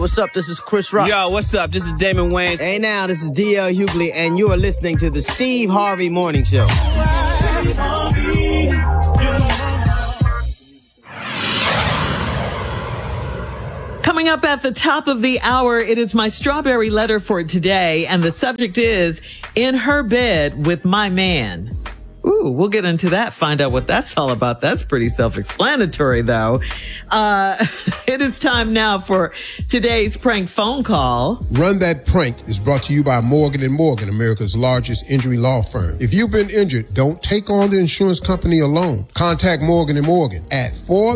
what's up? This is Chris Rock. Yo, what's up? This is Damon Wayans. Hey, now, this is D.L. Hughley, and you are listening to the Steve Harvey Morning Show. Coming up at the top of the hour, it is my strawberry letter for today, and the subject is In Her Bed with My Man. Ooh, we'll get into that, find out what that's all about. That's pretty self-explanatory, though. It is time now for today's prank phone call. Run That Prank is brought to you by Morgan & Morgan, America's largest injury law firm. If you've been injured, don't take on the insurance company alone. Contact Morgan & Morgan at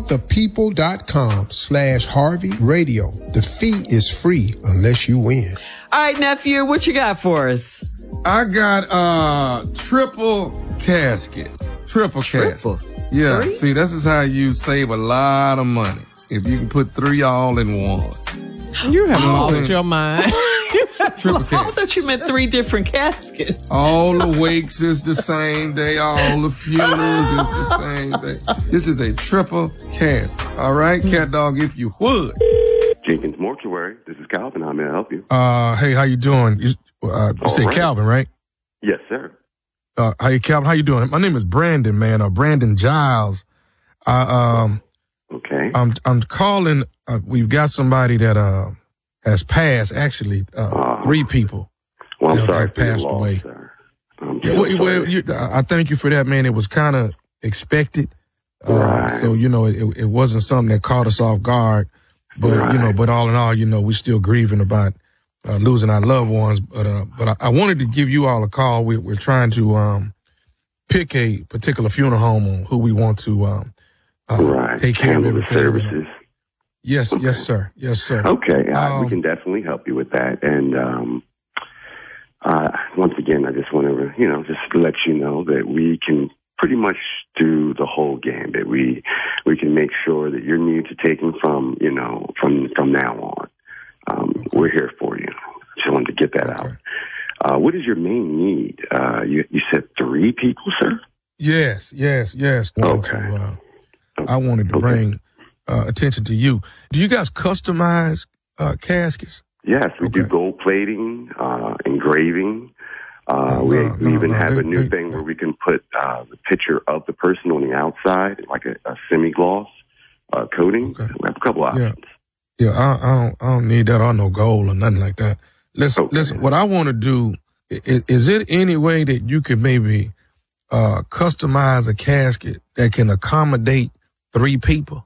forthepeople.com/Harvey Radio. The fee is free unless you win. All right, nephew, what you got for us? I got triple casket. Triple casket. Yeah, Three? see, this is how you save a lot of money. If you can put 3 all in one. You have lost your mind. Triple I casket. thought you meant 3 different caskets. All the wakes is the same day. All the funerals is the same day. This is a triple casket. All right, cat dog, if you would. Jenkins Mortuary. This is Calvin. How may I help you? Hey, how you doing? You say right. Calvin, right? Yes, sir. Hey, Calvin, how you doing? My name is Brandon, man. Brandon Giles. Okay. I'm calling. We've got somebody that has passed. Actually, 3 people. Well, I'm that sorry have for your passed loss, away. sir. I'm Yeah, so sorry. I thank you for that, man. It was kind of expected. Right. So, it wasn't something that caught us off guard. But, Right. but all in all, we're still grieving about losing our loved ones. But I wanted to give you all a call. We're trying to pick a particular funeral home on who we want to Right. take care Handle of the everything. services. Yes, Okay. yes, sir. Yes, sir. Okay. We can definitely help you with that. And once again, I just want to, just let you know that we can pretty much do the whole gambit. We can make sure that your needs are taken from now on. We're here for you. Just wanted to get that out. What is your main need? You said 3 people, sir? Yes. Okay. I wanted to bring attention to you. Do you guys customize caskets? Yes, we do gold plating, engraving. We even have a new thing where we can put the picture of the person on the outside, like a semi-gloss coating. Okay. We have a couple options. Yeah, I don't need that or no gold or nothing like that. Listen. What I want to do is it any way that you could maybe customize a casket that can accommodate 3 people?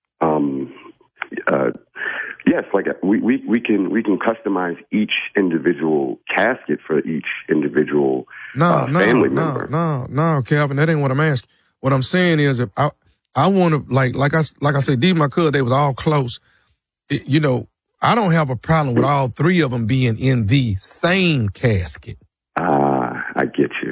Yes, like we can customize each individual casket for each individual family member. No, Calvin, that ain't what I'm asking. What I'm saying is, if I want to like I said, these my cousins, they was all close. I don't have a problem with all 3 of them being in the same casket. I get you.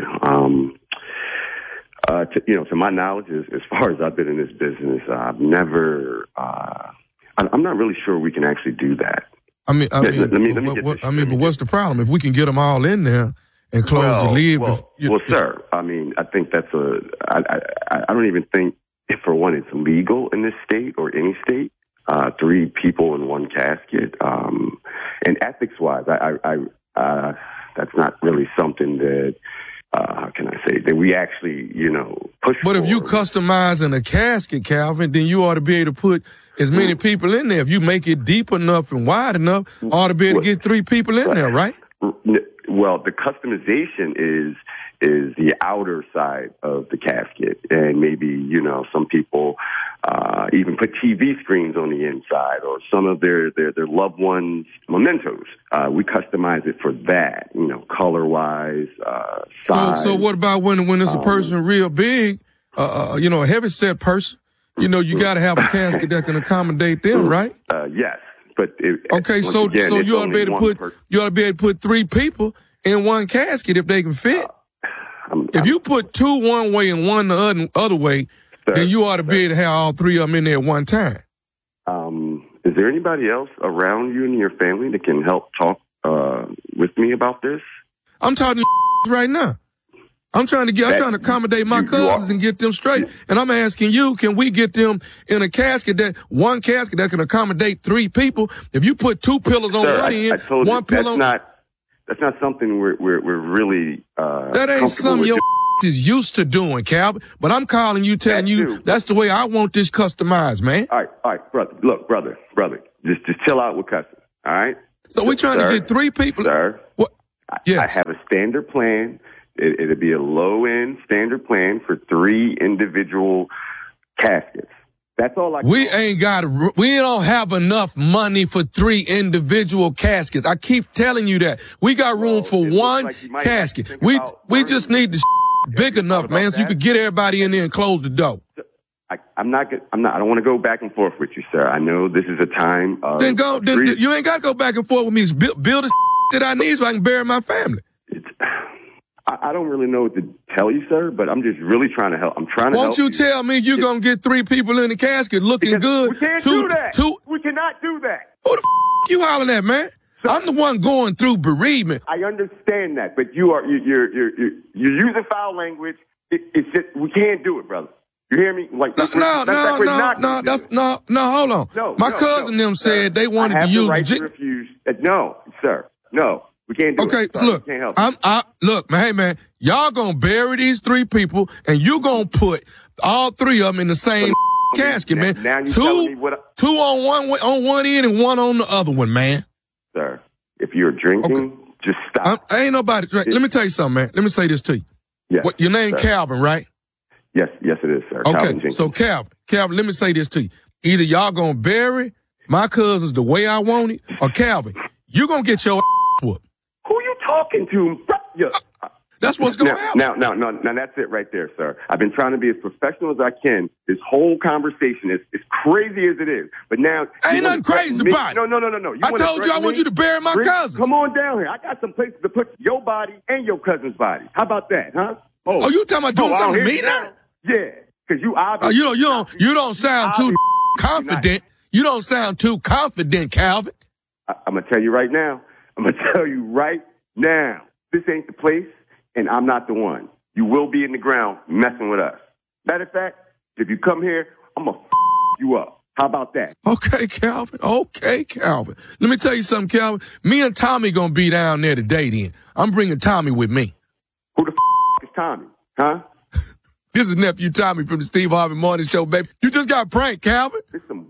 To my knowledge, as far as I've been in this business, I've never. I'm not really sure we can actually do that. But what's the problem? If we can get them all in there and close the lid. Sir, I think that's I don't even think, if for one, it's legal in this state or any state. 3 people in one casket. And ethics-wise, that's not really something that, how can I say, that we actually, push But for. if you customizing a casket, Calvin, then you ought to be able to put as many people in there. If you make it deep enough and wide enough, ought to be able to get 3 people in there, right? Well, the customization is the outer side of the casket, and maybe some people even put TV screens on the inside, or some of their loved ones' mementos. We customize it for that, color wise, size. So what about when it's a person real big, a heavy set person? You got to have a casket that can accommodate them, right? Yes. But you ought to be able to put 3 people in one casket if they can fit. If you put 2 one way and 1 the other way, then you ought to be able to have all 3 of them in there at one time. Is there anybody else around you and your family that can help talk with me about this? I'm talking to right now. I'm trying to accommodate my cousins and get them straight. And I'm asking you, can we get them in a casket one casket that can accommodate 3 people? If you put 2 pillows on one end, one pillow. That's not something we're really, that ain't something your is used to doing, Calvin. But I'm calling you, telling you that's the way I want this customized, man. All right, brother. Look, brother. Just chill out with cussing. All right. So we're trying to get 3 people. Sir. What? Yes. I have a standard plan. It'll be a low-end standard plan for 3 individual caskets. That's all I can. We don't have enough money for 3 individual caskets. I keep telling you that. We got room for 1 casket. We just need the big enough, man, so you could get everybody in there and close the door. I don't want to go back and forth with you, sir. I know this is a time of... Then you ain't got to go back and forth with me. Build the that I need so I can bury my family. I don't really know what to tell you, sir, but I'm just really trying to help. I'm trying to help. Won't you tell me you're going to get 3 people in the casket looking good? We can't do that. We cannot do that. Who the you hollering at, man? So, I'm the one going through bereavement. I understand that, but you're using foul language. It's just, we can't do it, brother. You hear me? Like hold on. My cousin them said they wanted to use the right to refuse. No, sir. No. We can't do it. Okay, look, look, man, hey, man, y'all gonna bury these 3 people, and you gonna put all 3 of them in the same casket, man. Now you telling me what? 2 on one end and 1 on the other one, man. Sir, if you're drinking, just stop. Ain't nobody. Right, let me tell you something, man. Let me say this to you. Yes, your name sir. Calvin, right? Yes, it is, sir. Okay, so Calvin, let me say this to you. Either y'all gonna bury my cousins the way I want it, or Calvin, you gonna get your whooped. Who you talking to? That's what's going to happen. Now, that's it right there, sir. I've been trying to be as professional as I can. This whole conversation is as crazy as it is. But now... Ain't nothing crazy about it. No. I told you I want you to bury my cousins. Come on down here. I got some places to put your body and your cousin's body. How about that, huh? Oh, you talking about doing something to me now? Yeah, because you obviously... You don't sound too confident. You don't sound too confident, Calvin. I'm going to tell you right now. This ain't the place, and I'm not the one. You will be in the ground messing with us. Matter of fact, if you come here, I'm going to you up. How about that? Okay, Calvin. Let me tell you something, Calvin. Me and Tommy going to be down there today then. I'm bringing Tommy with me. Who the is Tommy? Huh? This is nephew Tommy from the Steve Harvey Morning Show, baby. You just got pranked, Calvin. This some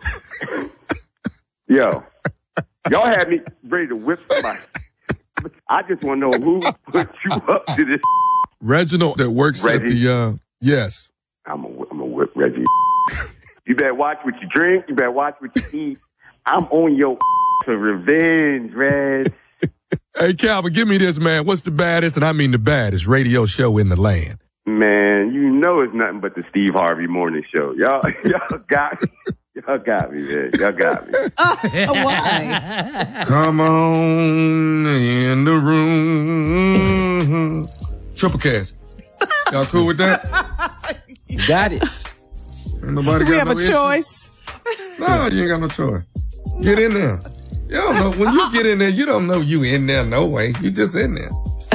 Yo. Y'all had me ready to whip somebody. I just want to know who put you up to this. Reginald that works Reggie. at the, yes. I'm a whip Reggie. You better watch what you drink. You better watch what you eat. I'm on your for revenge, Reg. Hey, Calvin, give me this, man. What's the baddest, and I mean the baddest, radio show in the land? Man, you know it's nothing but the Steve Harvey Morning Show. Y'all got me. Y'all got me, man. Y'all got me. Why? Come on in the room. Triple cast. Y'all cool with that? You got it. Ain't nobody got We have a choice. No, you ain't got no choice. Get in there. You don't know. When you get in there, you don't know you in there no way. You just in there.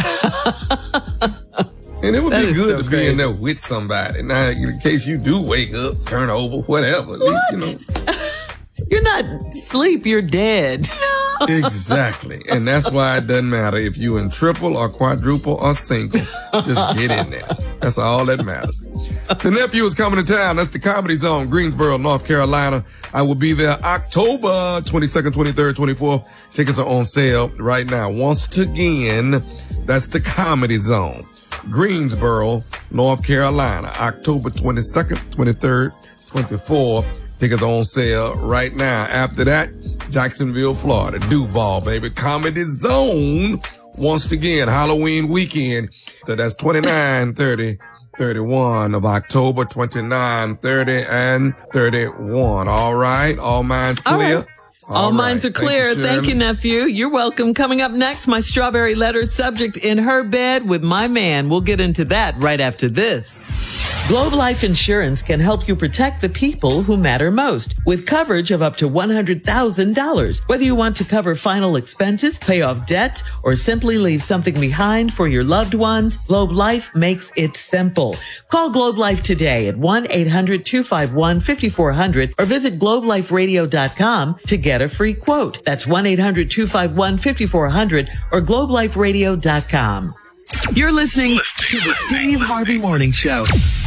And it would be good to be in there with somebody. Now, in case you do wake up, turn over, whatever. What? You know. You're not asleep, you're dead. Exactly. And that's why it doesn't matter if you in triple or quadruple or single. Just get in there. That's all that matters. The nephew is coming to town. That's the Comedy Zone, Greensboro, North Carolina. I will be there October 22nd, 23rd, 24th. Tickets are on sale right now. Once again, that's the Comedy Zone, Greensboro, North Carolina, October 22nd, 23rd, 24th. Tickets are on sale right now. After that, Jacksonville, Florida, Duval, baby. Comedy Zone, once again, Halloween weekend. So that's 29, 30, 31 of October, 29, 30, and 31. All right. All minds clear? Right. All minds are clear. Thank you, nephew. You're welcome. Coming up next, my strawberry letter subject in her bed with my man. We'll get into that right after this. Globe Life Insurance can help you protect the people who matter most with coverage of up to $100,000. Whether you want to cover final expenses, pay off debt, or simply leave something behind for your loved ones, Globe Life makes it simple. Call Globe Life today at 1-800-251-5400 or visit globeliferadio.com to get a free quote. That's 1-800-251-5400 or globeliferadio.com. You're listening to the Steve Harvey Morning Show.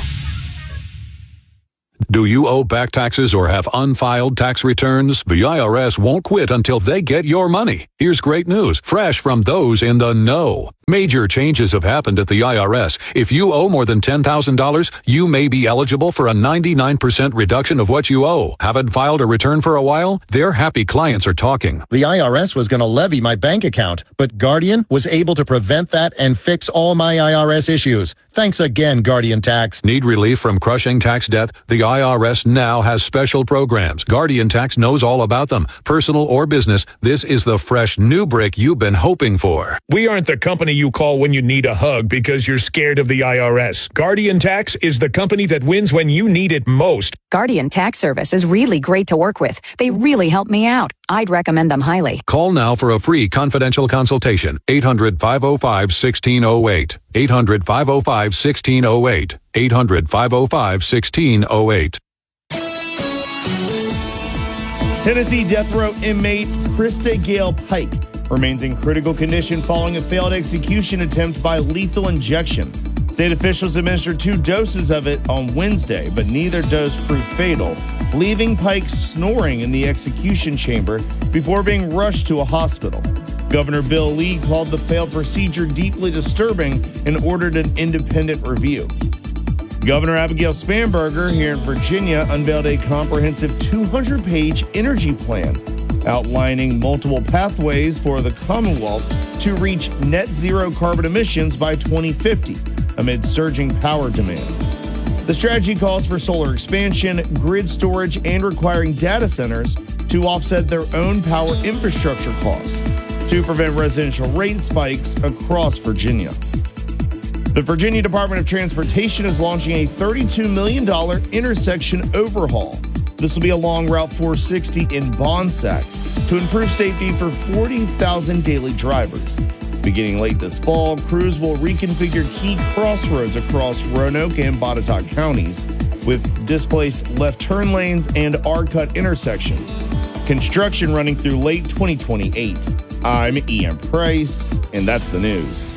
Do you owe back taxes or have unfiled tax returns? The IRS won't quit until they get your money. Here's great news, fresh from those in the know. Major changes have happened at the IRS. If you owe more than $10,000, you may be eligible for a 99% reduction of what you owe. Haven't filed a return for a while? Their happy clients are talking. The IRS was going to levy my bank account, but Guardian was able to prevent that and fix all my IRS issues. Thanks again, Guardian Tax. Need relief from crushing tax debt? The IRS now has special programs. Guardian Tax knows all about them. Personal or business, this is the fresh new brick you've been hoping for. We aren't the company you call when you need a hug because you're scared of the IRS. Guardian Tax is the company that wins when you need it most. Guardian Tax Service is really great to work with. They really help me out. I'd recommend them highly. Call now for a free confidential consultation. 800-505-1608. 800-505-1608. 800-505-1608. Tennessee death row inmate Krista Gale Pike remains in critical condition following a failed execution attempt by lethal injection. State officials administered 2 doses of it on Wednesday, but neither dose proved fatal, leaving Pike snoring in the execution chamber before being rushed to a hospital. Governor Bill Lee called the failed procedure deeply disturbing and ordered an independent review. Governor Abigail Spanberger here in Virginia unveiled a comprehensive 200-page energy plan outlining multiple pathways for the Commonwealth to reach net zero carbon emissions by 2050 amid surging power demands. The strategy calls for solar expansion, grid storage, and requiring data centers to offset their own power infrastructure costs to prevent residential rate spikes across Virginia. The Virginia Department of Transportation is launching a $32 million intersection overhaul. This will be along Route 460 in Bonsack to improve safety for 40,000 daily drivers. Beginning late this fall, crews will reconfigure key crossroads across Roanoke and Botetourt counties with displaced left turn lanes and R-cut intersections. Construction running through late 2028. I'm Ian Price, and that's the news.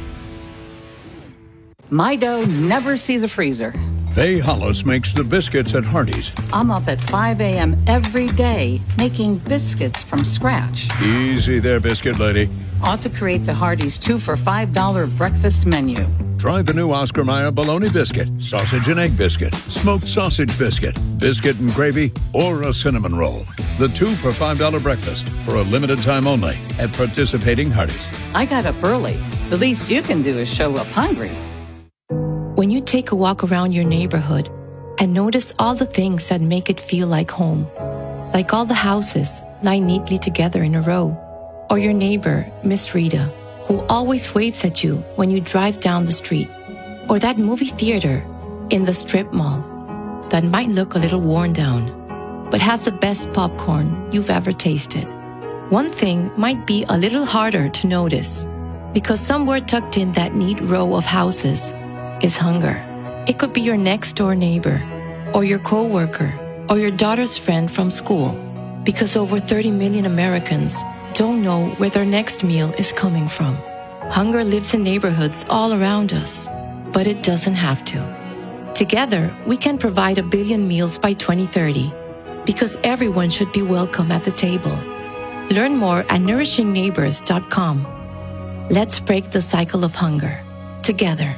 My dough never sees a freezer. Faye Hollis makes the biscuits at Hardee's. I'm up at 5 a.m. every day making biscuits from scratch. Easy there, biscuit lady. Ought to create the Hardee's 2 for $5 breakfast menu. Try the new Oscar Mayer bologna biscuit, sausage and egg biscuit, smoked sausage biscuit, biscuit and gravy, or a cinnamon roll. The 2 for $5 breakfast for a limited time only at participating Hardee's. I got up early. The least you can do is show up hungry. When you take a walk around your neighborhood and notice all the things that make it feel like home, like all the houses lined neatly together in a row, or your neighbor, Miss Rita, who always waves at you when you drive down the street, or that movie theater in the strip mall that might look a little worn down, but has the best popcorn you've ever tasted. One thing might be a little harder to notice, because somewhere tucked in that neat row of houses is hunger. It could be your next door neighbor, or your coworker, or your daughter's friend from school, because over 30 million Americans don't know where their next meal is coming from. Hunger lives in neighborhoods all around us, but it doesn't have to. Together, we can provide 1 billion meals by 2030, because everyone should be welcome at the table. Learn more at nourishingneighbors.com. Let's break the cycle of hunger together.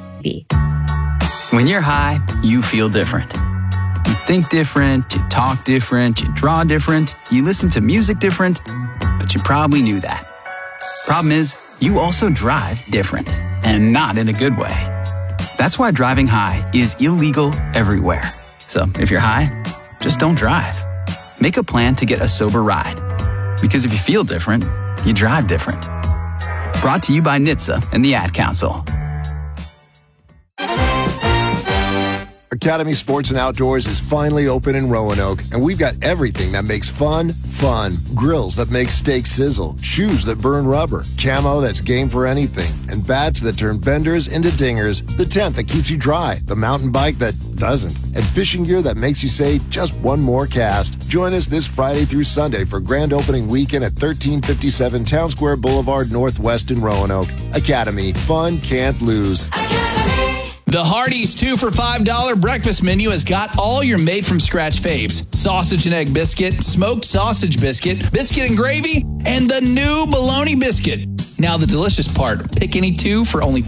When you're high, you feel different. You think different, you talk different, you draw different, you listen to music different, but you probably knew that. Problem is, you also drive different, and not in a good way. That's why driving high is illegal everywhere. So if you're high, just don't drive. Make a plan to get a sober ride. Because if you feel different, you drive different. Brought to you by NHTSA and the Ad Council. Academy Sports and Outdoors is finally open in Roanoke, and we've got everything that makes fun, fun. Grills that make steak sizzle, shoes that burn rubber, camo that's game for anything, and bats that turn benders into dingers, the tent that keeps you dry, the mountain bike that doesn't, and fishing gear that makes you say just one more cast. Join us this Friday through Sunday for grand opening weekend at 1357 Town Square Boulevard Northwest in Roanoke. Academy, fun can't lose. The Hardee's 2 for $5 breakfast menu has got all your made-from-scratch faves. Sausage and egg biscuit, smoked sausage biscuit, biscuit and gravy, and the new bologna biscuit. Now the delicious part, pick any two for only